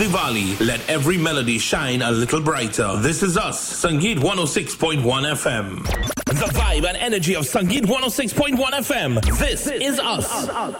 Diwali, let every melody shine a little brighter. This is us, Sangeet 106.1 FM. The vibe and energy of Sangeet 106.1 FM. This is us.